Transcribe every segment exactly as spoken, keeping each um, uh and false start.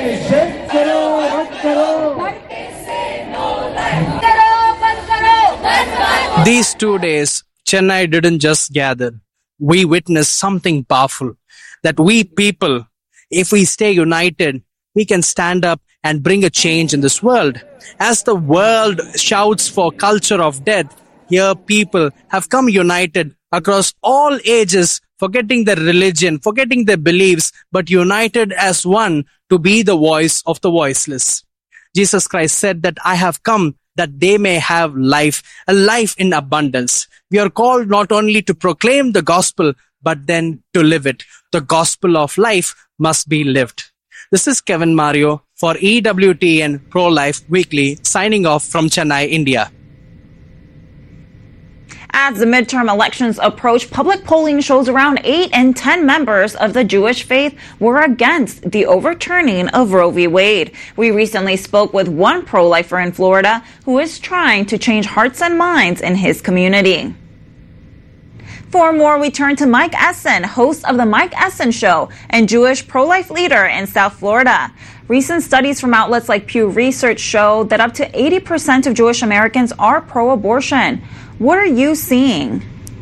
These two days, Chennai didn't just gather. We witnessed something powerful. That we people, if we stay united, we can stand up and bring a change in this world. As the world shouts for culture of death, here people have come united across all ages, forgetting their religion, forgetting their beliefs, but united as one to be the voice of the voiceless. Jesus Christ said that I have come that they may have life, a life in abundance. We are called not only to proclaim the gospel, but then to live it. The gospel of life must be lived. This is Kevin Mario for E W T N Pro-Life Weekly, signing off from Chennai, India. As the midterm elections approach, public polling shows around eight in ten members of the Jewish faith were against the overturning of Roe v. Wade. We recently spoke with one pro-lifer in Florida who is trying to change hearts and minds in his community. For more, we turn to Mike Essen, host of The Mike Essen Show and Jewish pro-life leader in South Florida. Recent studies from outlets like Pew Research show that up to eighty percent of Jewish Americans are pro-abortion. What are you seeing?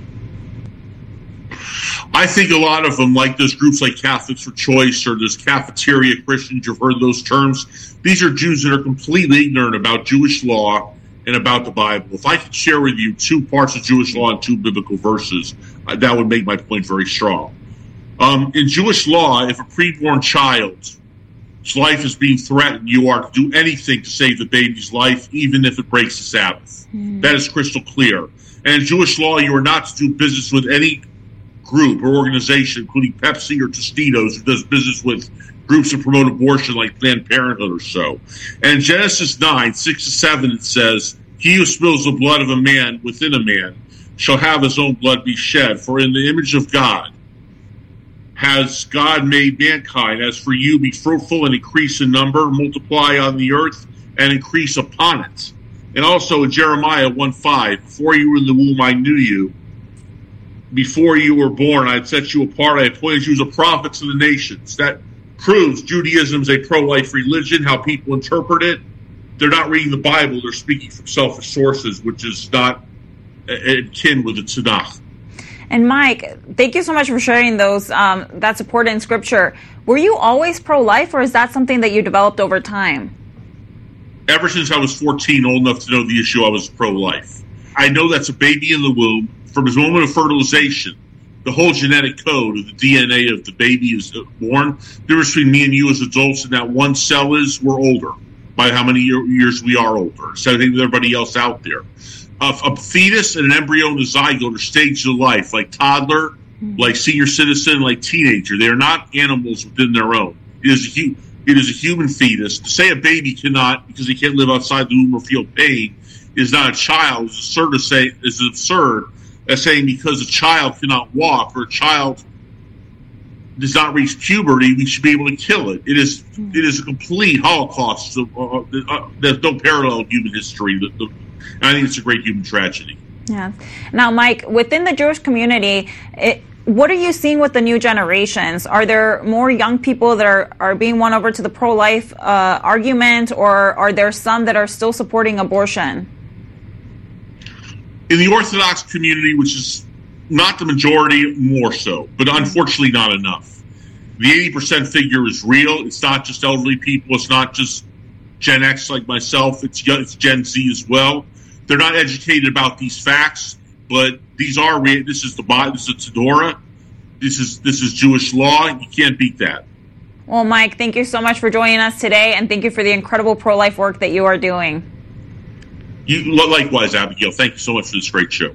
I think a lot of them, like those groups like Catholics for Choice or those cafeteria Christians, you've heard those terms. These are Jews that are completely ignorant about Jewish law and about the Bible. If I could share with you two parts of Jewish law and two biblical verses, uh, that would make my point very strong. Um, in Jewish law, if a preborn child's life is being threatened, you are to do anything to save the baby's life, even if it breaks the Sabbath. Mm. That is crystal clear. And in Jewish law, you are not to do business with any group or organization, including Pepsi or Tostitos, who does business with groups that promote abortion like Planned Parenthood or so. And in Genesis nine, six to seven, it says, he who spills the blood of a man within a man shall have his own blood be shed, for in the image of God has God made mankind. As for you, be fruitful and increase in number, multiply on the earth and increase upon it. And also in Jeremiah one five, before you were in the womb, I knew you. Before you were born, I had set you apart. I appointed you as a prophet to the nations. That proves Judaism is a pro-life religion, how people interpret it. They're not reading the Bible. They're speaking from selfish sources, which is not akin with the Tanakh. And Mike, thank you so much for sharing those. Um, that support in Scripture. Were you always pro-life, or is that something that you developed over time? Ever since I was fourteen, old enough to know the issue, I was pro-life. I know that's a baby in the womb. From his moment of fertilization, the whole genetic code of the D N A of the baby is born. The difference between me and you as adults in that one cell is we're older by how many years we are older. Same thing with everybody else out there. A, a fetus and an embryo and a zygote are stages of life, like toddler, mm-hmm. like senior citizen, like teenager. They are not animals within their own. It is a hu- it is a human fetus. To say a baby cannot, because he can't live outside the womb or feel pain, is not a child. It's absurd to say. It's absurd as saying because a child cannot walk or a child does not reach puberty, we should be able to kill it. It is mm-hmm. it is a complete holocaust. Of, uh, uh, there's no parallel in human history. The, the, and I think it's a great human tragedy. Yeah. Now, Mike, within the Jewish community, it, what are you seeing with the new generations? Are there more young people that are, are being won over to the pro-life uh, argument, or are there some that are still supporting abortion? In the Orthodox community, which is not the majority, more so, but unfortunately not enough. The eighty percent figure is real. It's not just elderly people. It's not just Gen X like myself. It's, it's Gen Z as well. They're not educated about these facts, but these are real. This is the this is the Torah. This is this is Jewish law. You can't beat that. Well, Mike, thank you so much for joining us today, and thank you for the incredible pro-life work that you are doing. You, likewise, Abigail. Thank you so much for this great show.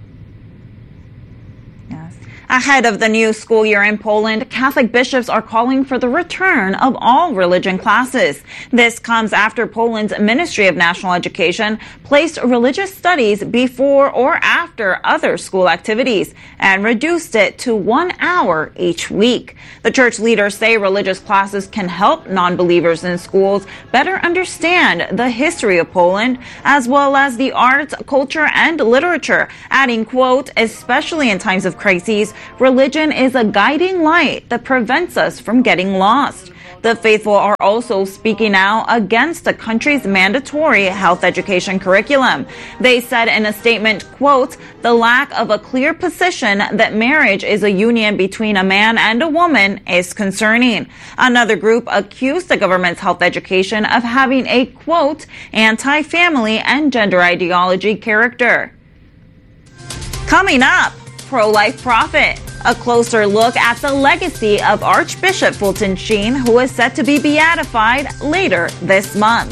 Yes. Ahead of the new school year in Poland, Catholic bishops are calling for the return of all religion classes. This comes after Poland's Ministry of National Education placed religious studies before or after other school activities and reduced it to one hour each week. The church leaders say religious classes can help non-believers in schools better understand the history of Poland, as well as the arts, culture, and literature, adding, quote, especially in times of crises, religion is a guiding light that prevents us from getting lost. The faithful are also speaking out against the country's mandatory health education curriculum. They said in a statement, quote, "The lack of a clear position that marriage is a union between a man and a woman is concerning." Another group accused the government's health education of having a, quote, "anti-family and gender ideology character." Coming up, pro-life prophet. A closer look at the legacy of Archbishop Fulton Sheen, who is set to be beatified later this month.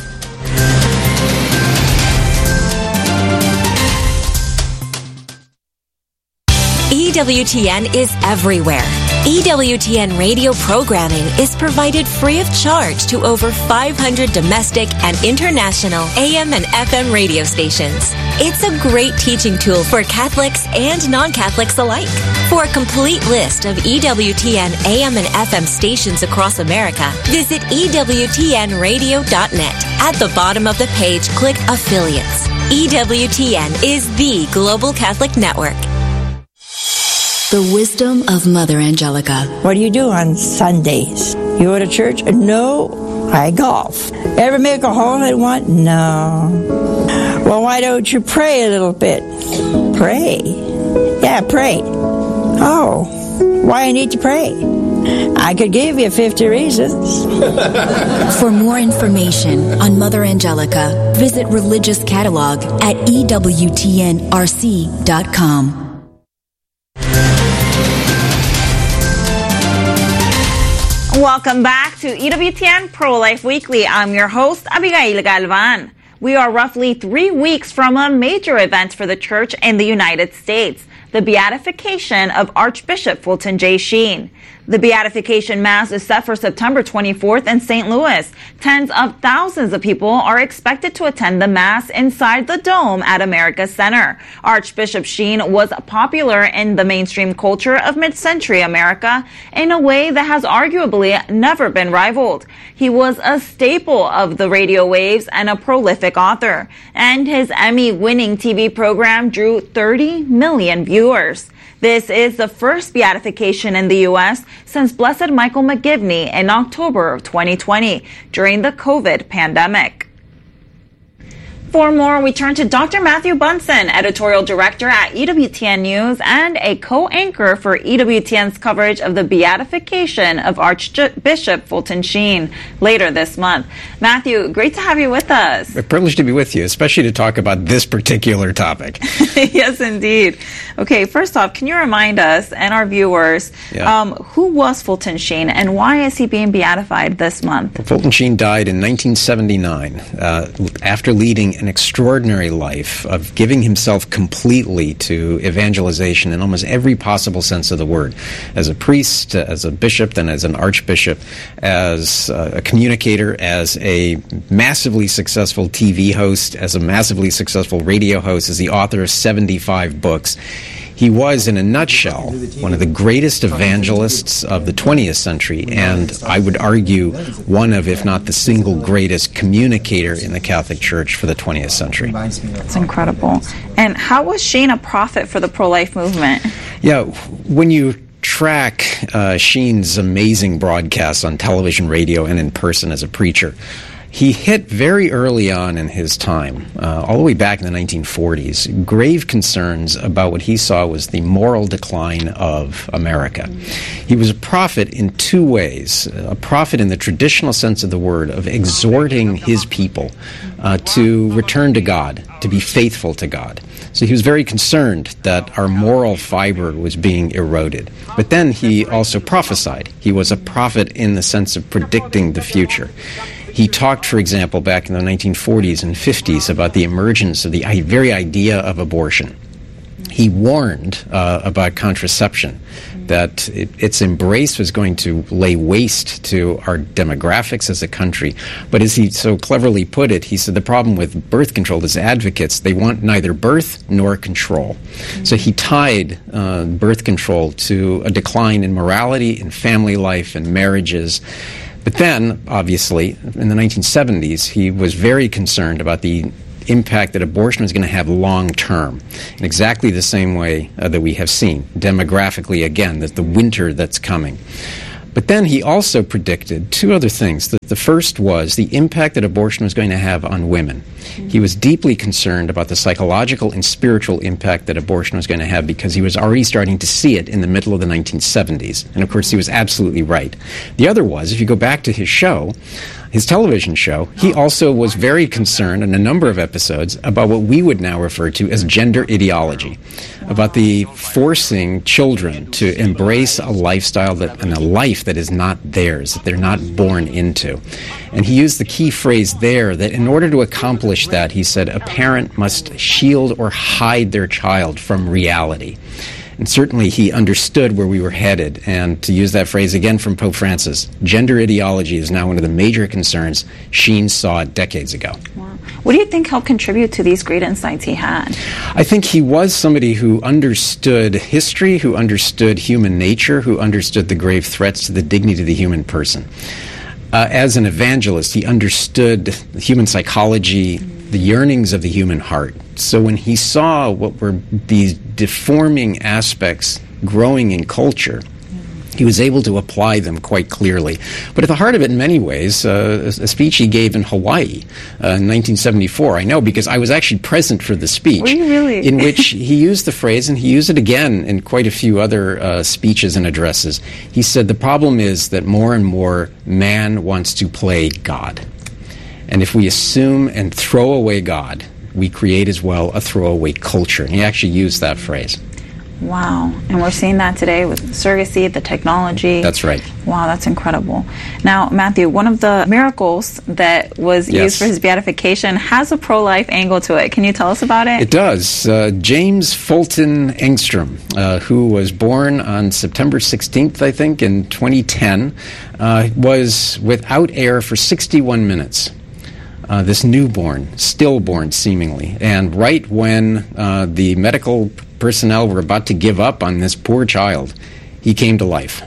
E W T N is everywhere. E W T N radio programming is provided free of charge to over five hundred domestic and international A M and F M radio stations. It's a great teaching tool for Catholics and non-Catholics alike. For a complete list of E W T N A M and F M stations across America, visit E W T N radio dot net. At the bottom of the page, click Affiliates. E W T N is the Global Catholic Network. The wisdom of Mother Angelica. What do you do on Sundays? You go to church? No, I golf. Ever make a hole in one? No. Well, why don't you pray a little bit? Pray. Yeah, pray. Oh, why I need to pray? I could give you fifty reasons. For more information on Mother Angelica, visit Religious Catalog at E W T N R C dot com. Welcome back to E W T N Pro-Life Weekly. I'm your host, Abigail Galvan. We are roughly three weeks from a major event for the Church in the United States, the beatification of Archbishop Fulton J. Sheen. The Beatification Mass is set for September twenty-fourth in Saint Louis. Tens of thousands of people are expected to attend the Mass inside the Dome at America Center. Archbishop Sheen was popular in the mainstream culture of mid-century America in a way that has arguably never been rivaled. He was a staple of the radio waves and a prolific author, and his Emmy-winning T V program drew thirty million viewers. This is the first beatification in the U S since Blessed Michael McGivney in October of twenty twenty during the COVID pandemic. For more, we turn to Doctor Matthew Bunson, editorial director at E W T N News and a co-anchor for E W T N's coverage of the beatification of Archbishop Fulton Sheen later this month. Matthew, great to have you with us. A privilege to be with you, especially to talk about this particular topic. Yes, indeed. Okay, first off, can you remind us and our viewers, yeah. um, who was Fulton Sheen and why is he being beatified this month? Well, Fulton Sheen died in nineteen seventy-nine uh, after leading an extraordinary life of giving himself completely to evangelization in almost every possible sense of the word. As a priest, as a bishop, then as an archbishop, as a communicator, as a massively successful T V host, as a massively successful radio host, as the author of seventy-five books. He was, in a nutshell, one of the greatest evangelists of the twentieth century, and I would argue one of, if not the single greatest communicator in the Catholic Church for the twentieth century. That's incredible. And how was Sheen a prophet for the pro-life movement? Yeah, when you track uh, Sheen's amazing broadcasts on television, radio, and in person as a preacher, he hit very early on in his time, uh, all the way back in the nineteen forties, grave concerns about what he saw was the moral decline of America. He was a prophet in two ways. A prophet in the traditional sense of the word, of exhorting his people uh, to return to God, to be faithful to God. So he was very concerned that our moral fiber was being eroded. But then he also prophesied. He was a prophet in the sense of predicting the future. He talked, for example, back in the nineteen forties and fifties about the emergence of the very idea of abortion. He warned uh, about contraception, that it, its embrace was going to lay waste to our demographics as a country. But as he so cleverly put it, he said the problem with birth control is advocates, they want neither birth nor control. Mm-hmm. So he tied uh, birth control to a decline in morality, in family life, and marriages. But then, obviously, in the nineteen seventies, he was very concerned about the impact that abortion was going to have long-term, in exactly the same way uh, that we have seen, demographically, again, that the winter that's coming. But then he also predicted two other things. The, the first was the impact that abortion was going to have on women. Mm-hmm. He was deeply concerned about the psychological and spiritual impact that abortion was going to have because he was already starting to see it in the middle of the nineteen seventies. And of course, he was absolutely right. The other was, if you go back to his show, his television show, he also was very concerned in a number of episodes about what we would now refer to as gender ideology, about the forcing children to embrace a lifestyle that, and a life that is not theirs, that they're not born into. And he used the key phrase there that in order to accomplish that, he said, a parent must shield or hide their child from reality. And certainly he understood where we were headed. And to use that phrase again from Pope Francis, gender ideology is now one of the major concerns Sheen saw decades ago. Wow. What do you think helped contribute to these great insights he had? I think he was somebody who understood history, who understood human nature, who understood the grave threats to the dignity of the human person. Uh, as an evangelist, he understood human psychology, the yearnings of the human heart. So when he saw what were these deforming aspects growing in culture, he was able to apply them quite clearly. But at the heart of it, in many ways, uh, a speech he gave in Hawaii uh, in nineteen seventy-four, I know because I was actually present for the speech. Were you really? In which he used the phrase, and he used it again in quite a few other uh, speeches and addresses. He said, the problem is that more and more man wants to play God. And if we assume and throw away God, we create as well a throwaway culture. And he actually used that phrase. Wow. And we're seeing that today with surrogacy, the technology. That's right. Wow, that's incredible. Now, Matthew, one of the miracles that was yes. used for his beatification has a pro-life angle to it. Can you tell us about it? It does. Uh, James Fulton Engstrom, uh, who was born on September sixteenth, I think, in twenty ten, uh, was without air for sixty-one minutes. Uh, this newborn, stillborn seemingly. And right when uh, the medical personnel were about to give up on this poor child, he came to life.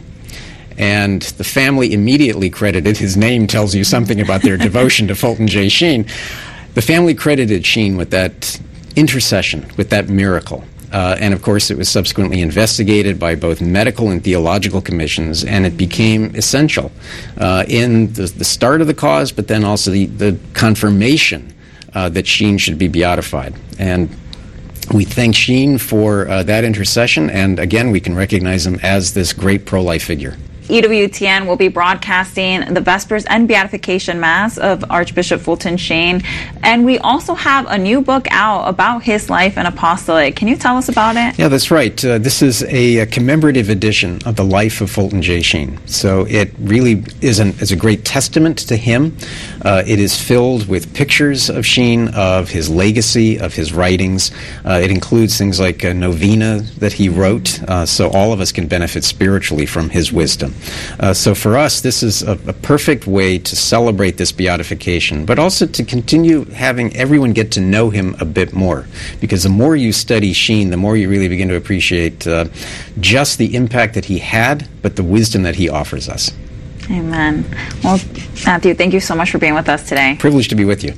And the family immediately credited, his name tells you something about their devotion to Fulton J. Sheen. The family credited Sheen with that intercession, with that miracle. Uh, and of course, it was subsequently investigated by both medical and theological commissions, and it became essential uh, in the, the start of the cause, but then also the, the confirmation uh, that Sheen should be beatified. And we thank Sheen for uh, that intercession, and again, we can recognize him as this great pro-life figure. E W T N will be broadcasting the Vespers and Beatification Mass of Archbishop Fulton Sheen. And we also have a new book out about his life and apostolate. Can you tell us about it? Yeah, that's right. Uh, this is a, a commemorative edition of the life of Fulton J. Sheen. So it really is, an, is a great testament to him. Uh, it is filled with pictures of Sheen, of his legacy, of his writings. Uh, it includes things like a novena that he wrote, uh, so all of us can benefit spiritually from his wisdom. Uh, so for us, this is a, a perfect way to celebrate this beatification, but also to continue having everyone get to know him a bit more. Because the more you study Sheen, the more you really begin to appreciate uh, just the impact that he had, but the wisdom that he offers us. Amen. Well, Matthew, thank you so much for being with us today. Privileged to be with you.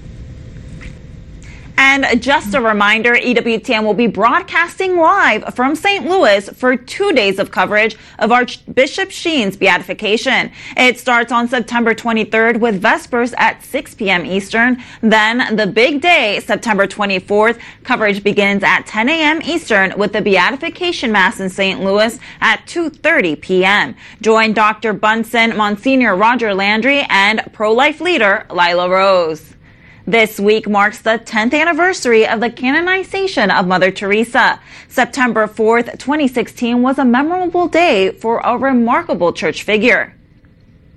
And just a reminder, E W T N will be broadcasting live from Saint Louis for two days of coverage of Archbishop Sheen's beatification. It starts on September twenty-third with Vespers at six p.m. Eastern. Then the big day, September twenty-fourth, coverage begins at ten a.m. Eastern with the Beatification Mass in Saint Louis at two thirty p.m. Join Doctor Bunsen, Monsignor Roger Landry, and pro-life leader Lila Rose. This week marks the tenth anniversary of the canonization of Mother Teresa. September fourth, twenty sixteen was a memorable day for a remarkable church figure.